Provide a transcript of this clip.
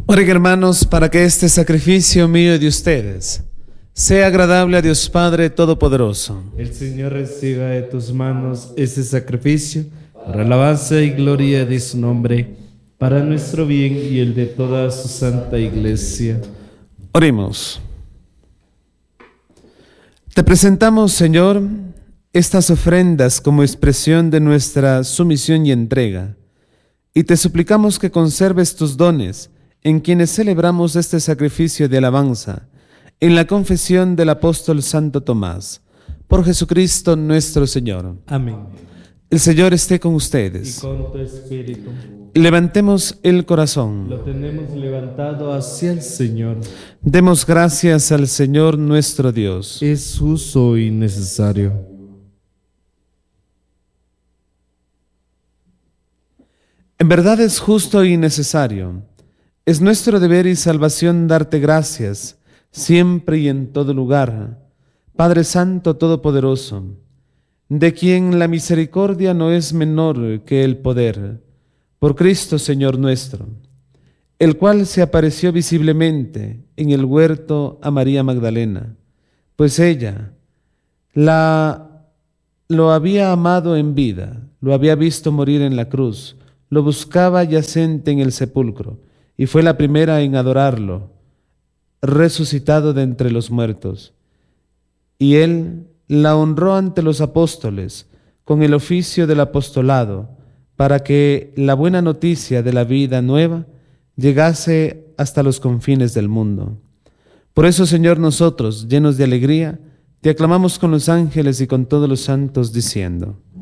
Oren, hermanos, para que este sacrificio mío y de ustedes sea agradable a Dios Padre Todopoderoso. El Señor reciba de tus manos este sacrificio para alabanza y gloria de su nombre, para nuestro bien y el de toda su santa Iglesia. Oremos. Te presentamos, Señor, estas ofrendas como expresión de nuestra sumisión y entrega, y te suplicamos que conserves tus dones en quienes celebramos este sacrificio de alabanza, en la confesión del apóstol Santo Tomás, por Jesucristo nuestro Señor. Amén. El Señor esté con Y ustedes. con tu espíritu. Levantemos el corazón. Lo tenemos levantado hacia el Señor. Demos gracias al Señor nuestro Dios. Es justo y necesario. En verdad es justo y necesario. Es nuestro deber y salvación darte gracias, siempre y en todo lugar, Padre Santo Todopoderoso, de quien la misericordia no es menor que el poder, por Cristo Señor nuestro, el cual se apareció visiblemente en el huerto a María Magdalena, pues ella lo había amado en vida, lo había visto morir en la cruz, lo buscaba yacente en el sepulcro, y fue la primera en adorarlo, resucitado de entre los muertos. Y él la honró ante los apóstoles con el oficio del apostolado, para que la buena noticia de la vida nueva llegase hasta los confines del mundo. Por eso, Señor, nosotros, llenos de alegría, te aclamamos con los ángeles y con todos los santos, diciendo: